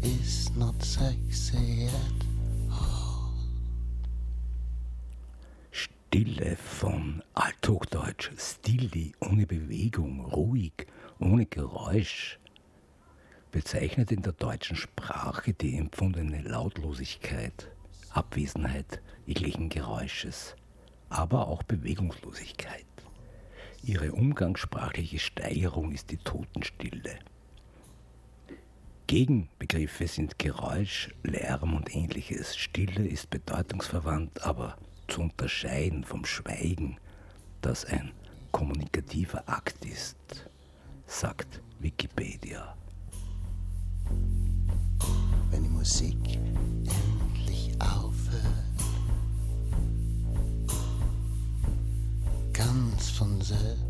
is not sexy at all. Stille von Althochdeutsch, stilli, ohne Bewegung, ruhig, ohne Geräusch, bezeichnet in der deutschen Sprache die empfundene Lautlosigkeit, Abwesenheit jeglichen Geräusches, aber auch Bewegungslosigkeit. Ihre umgangssprachliche Steigerung ist die Totenstille. Gegenbegriffe sind Geräusch, Lärm und ähnliches. Stille ist bedeutungsverwandt, aber zu unterscheiden vom Schweigen, das ein kommunikativer Akt ist, sagt Wikipedia. Wenn die Musik endlich aufhört, ganz von selbst,